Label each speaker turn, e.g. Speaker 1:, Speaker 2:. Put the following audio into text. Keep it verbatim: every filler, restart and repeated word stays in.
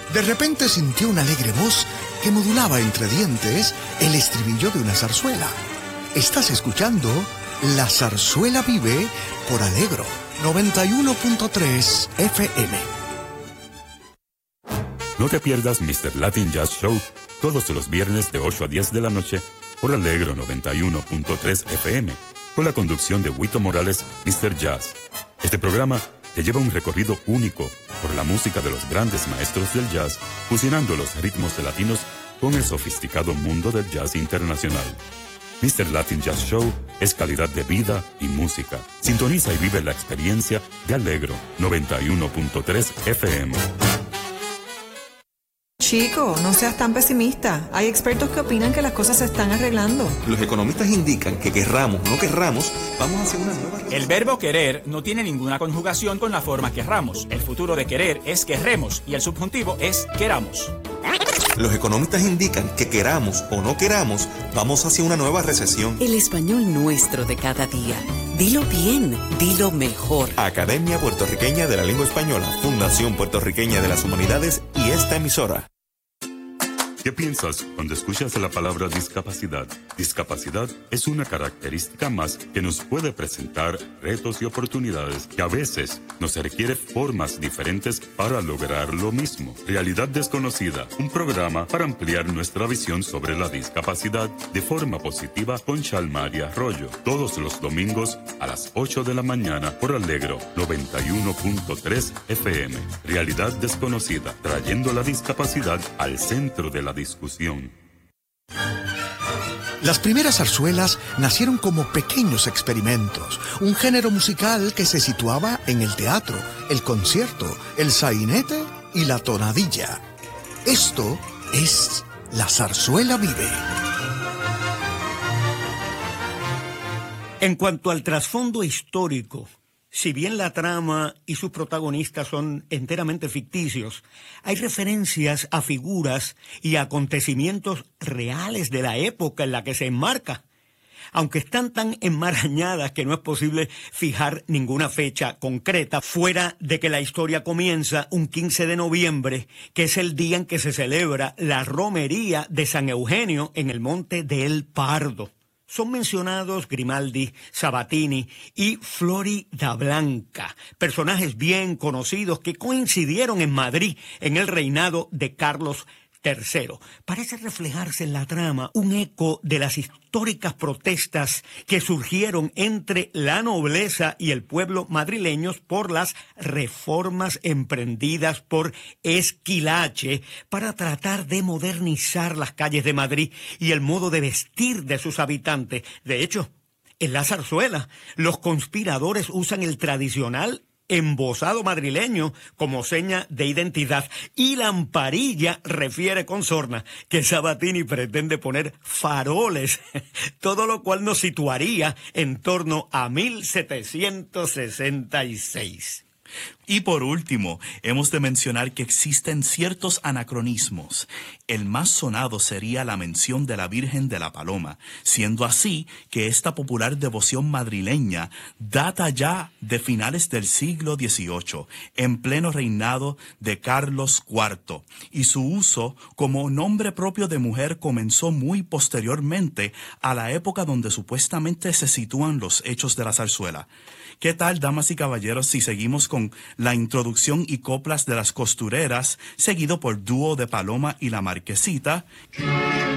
Speaker 1: De repente sintió una alegre voz que modulaba entre dientes el estribillo de una zarzuela. Estás escuchando La Zarzuela Vive por Alegro noventa y uno punto tres F M.
Speaker 2: No te pierdas míster Latin Jazz Show todos los viernes de ocho a diez de la noche por Alegro noventa y uno punto tres F M, con la conducción de Huito Morales, míster Jazz. Este programa te lleva un recorrido único por la música de los grandes maestros del jazz, fusionando los ritmos latinos con el sofisticado mundo del jazz internacional. míster Latin Jazz Show es calidad de vida y música. Sintoniza y vive la experiencia de Alegro noventa y uno punto tres F M.
Speaker 3: Chico, no seas tan pesimista. Hay expertos que opinan que las cosas se están arreglando.
Speaker 4: Los economistas indican que querramos o no querramos, vamos hacia una nueva...
Speaker 5: El verbo querer no tiene ninguna conjugación con la forma querramos. El futuro de querer es querremos y el subjuntivo es queramos.
Speaker 4: Los economistas indican que queramos o no queramos, vamos hacia una nueva recesión.
Speaker 6: El español nuestro de cada día. Dilo bien, dilo mejor.
Speaker 4: Academia Puertorriqueña de la Lengua Española, Fundación Puertorriqueña de las Humanidades y esta emisora.
Speaker 2: ¿Qué piensas cuando escuchas la palabra discapacidad? Discapacidad es una característica más que nos puede presentar retos y oportunidades que a veces nos requiere formas diferentes para lograr lo mismo. Realidad Desconocida, un programa para ampliar nuestra visión sobre la discapacidad de forma positiva con Chalmaria Arroyo. Todos los domingos a las ocho de la mañana por Alegro noventa y uno punto tres F M. Realidad Desconocida, trayendo la discapacidad al centro de la discusión.
Speaker 1: Las primeras zarzuelas nacieron como pequeños experimentos, un género musical que se situaba en el teatro, el concierto, el sainete y la tonadilla. Esto es La Zarzuela Vive.
Speaker 7: En cuanto al trasfondo histórico, si bien la trama y sus protagonistas son enteramente ficticios, hay referencias a figuras y acontecimientos reales de la época en la que se enmarca, aunque están tan enmarañadas que no es posible fijar ninguna fecha concreta, fuera de que la historia comienza un quince de noviembre, que es el día en que se celebra la romería de San Eugenio en el Monte del Pardo. Son mencionados Grimaldi, Sabatini y Floridablanca, personajes bien conocidos que coincidieron en Madrid en el reinado de Carlos tercero. Parece reflejarse en la trama un eco de las históricas protestas que surgieron entre la nobleza y el pueblo madrileños por las reformas emprendidas por Esquilache para tratar de modernizar las calles de Madrid y el modo de vestir de sus habitantes. De hecho, en la zarzuela, los conspiradores usan el tradicional embosado madrileño como seña de identidad, y Lamparilla refiere con sorna que Sabatini pretende poner faroles, todo lo cual nos situaría en torno a mil setecientos sesenta y seis.
Speaker 8: Y por último, hemos de mencionar que existen ciertos anacronismos. El más sonado sería la mención de la Virgen de la Paloma, siendo así que esta popular devoción madrileña data ya de finales del siglo dieciocho, en pleno reinado de Carlos cuarto, y su uso como nombre propio de mujer comenzó muy posteriormente a la época donde supuestamente se sitúan los hechos de la zarzuela. ¿Qué tal, damas y caballeros, si seguimos con la introducción y coplas de las costureras, seguido por dúo de Paloma y la Marquesita?